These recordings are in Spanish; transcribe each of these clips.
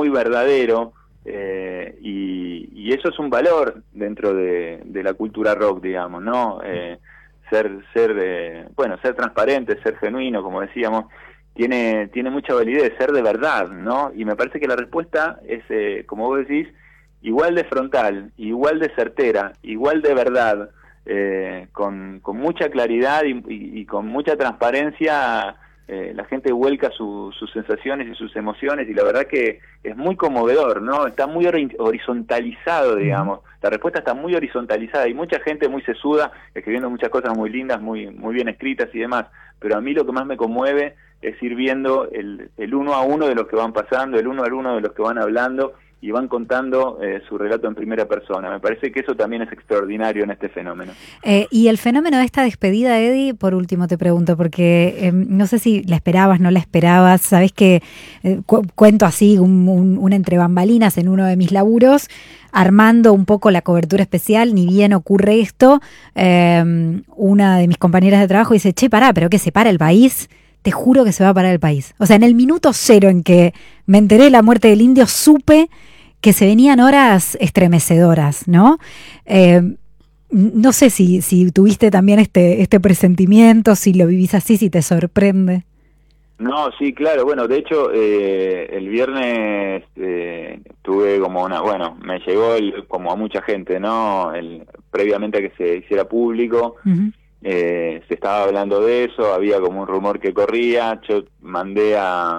muy verdadero, y eso es un valor dentro de la cultura rock, digamos, ¿no? Ser transparente, ser genuino, como decíamos, tiene mucha validez, ser de verdad, ¿no? Y me parece que la respuesta es, como vos decís, igual de frontal, igual de certera, igual de verdad, con mucha claridad y con mucha transparencia. La gente vuelca sus sensaciones y sus emociones, y la verdad que es muy conmovedor, ¿no? Está muy horizontalizado, digamos. La respuesta está muy horizontalizada. Hay mucha gente muy sesuda, escribiendo muchas cosas muy lindas, muy bien escritas y demás, pero a mí lo que más me conmueve es ir viendo el uno a uno de los que van pasando, el uno al uno de los que van hablando, y van contando su relato en primera persona. Me parece que eso también es extraordinario en este fenómeno. Y el fenómeno de esta despedida, Eddie, por último te pregunto, porque no sé si la esperabas, no la esperabas. Sabés que cuento así un entre bambalinas en uno de mis laburos, armando un poco la cobertura especial, ni bien ocurre esto, una de mis compañeras de trabajo dice, che, pará, ¿pero qué, se para el país? Te juro que se va a parar el país. O sea, en el minuto cero en que me enteré de la muerte del indio, supe que se venían horas estremecedoras, ¿no? No sé si tuviste también este presentimiento, si lo vivís así, si te sorprende. No, sí, claro. Bueno, de hecho, el viernes tuve como me llegó como a mucha gente, ¿no? Previamente a que se hiciera público. Uh-huh. Se estaba hablando de eso, había como un rumor que corría. Yo mandé a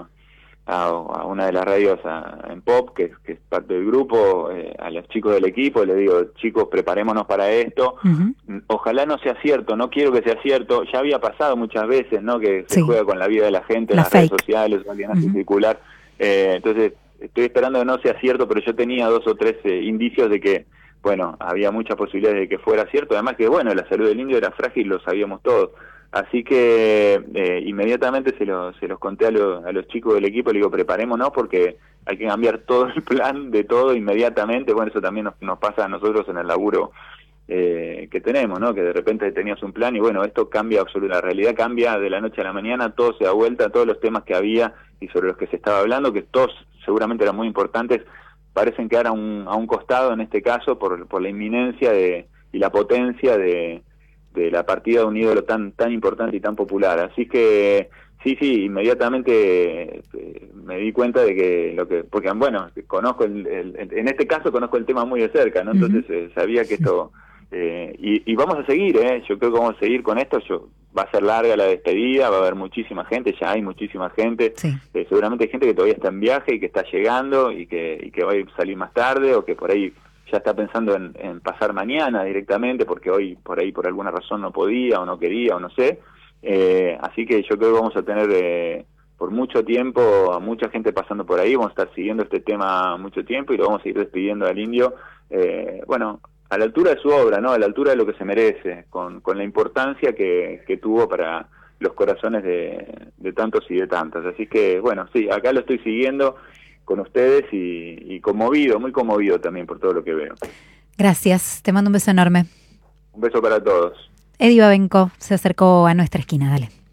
una de las radios en Pop, que es parte del grupo, a los chicos del equipo, les digo, chicos, preparémonos para esto. Uh-huh. Ojalá no sea cierto, no quiero que sea cierto. Ya había pasado muchas veces, ¿no? Que se juega con la vida de la gente en las redes sociales, alguien hace circular. Entonces, estoy esperando que no sea cierto, pero yo tenía 2 o 3 indicios de que, bueno, había muchas posibilidades de que fuera cierto. Además que, bueno, la salud del indio era frágil, lo sabíamos todos. Así que inmediatamente se los conté a los chicos del equipo, le digo, preparémonos porque hay que cambiar todo el plan de todo inmediatamente. Bueno, eso también nos pasa a nosotros en el laburo que tenemos, ¿no? Que de repente tenías un plan y bueno, esto cambia absolutamente, la realidad cambia de la noche a la mañana, todo se da vuelta, todos los temas que había y sobre los que se estaba hablando, que todos seguramente eran muy importantes, parecen quedar a un costado en este caso por la inminencia y la potencia de la partida de un ídolo tan importante y tan popular. Así que sí, inmediatamente me di cuenta de que porque bueno, conozco en este caso conozco el tema muy de cerca, ¿no? Entonces sabía que esto y vamos a seguir, yo creo que vamos a seguir con esto. Va a ser larga la despedida, va a haber muchísima gente, ya hay muchísima gente, seguramente hay gente que todavía está en viaje y que está llegando y que va a salir más tarde, o que por ahí ya está pensando en pasar mañana directamente porque hoy por ahí por alguna razón no podía o no quería o no sé. Así que yo creo que vamos a tener por mucho tiempo a mucha gente pasando por ahí, vamos a estar siguiendo este tema mucho tiempo y lo vamos a ir despidiendo al indio, bueno, a la altura de su obra, ¿no? A la altura de lo que se merece, con la importancia que tuvo para los corazones de tantos y de tantas. Así que, bueno, sí, acá lo estoy siguiendo con ustedes y conmovido, muy conmovido también por todo lo que veo. Gracias, te mando un beso enorme. Un beso para todos. Eddie Babenco se acercó a nuestra esquina, dale.